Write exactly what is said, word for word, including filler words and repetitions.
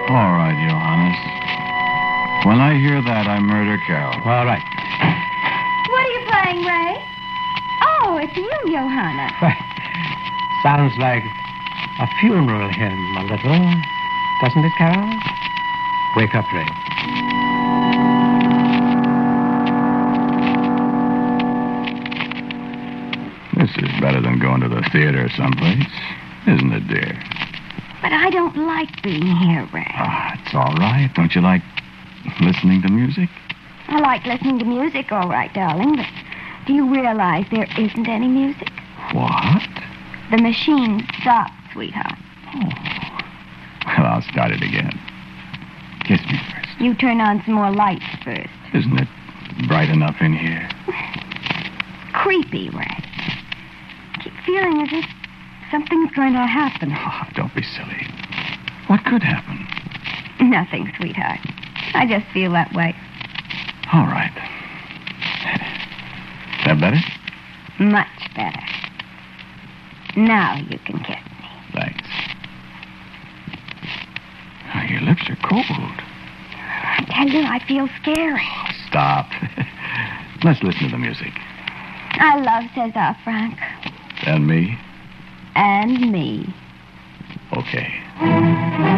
All right, Johannes. When I hear that, I murder Carol. All right. What are you playing, Ray? Oh, it's you, Johanna. Sounds like a funeral hymn, a little. Doesn't it, Carol? Wake up, Ray. This is better than going to the theater someplace, isn't it, dear? But I don't like being here, Ray. Ah, it's all right. Don't you like listening to music? I like listening to music, all right, darling, but do you realize there isn't any music? What? The machine stopped, sweetheart. Oh. Well, I'll start it again. Kiss me first. You turn on some more lights first. Isn't it bright enough in here? Creepy, Ray. I keep feeling as if something's going to happen. Oh, don't be silly. What could happen? Nothing, sweetheart. I just feel that way. All right. That better? Much better. Now you can kiss me. Thanks. Oh, your lips are cold. I tell you, I feel scary. Oh, stop. Let's listen to the music. I love Cesar Frank. And me? And me. Okay.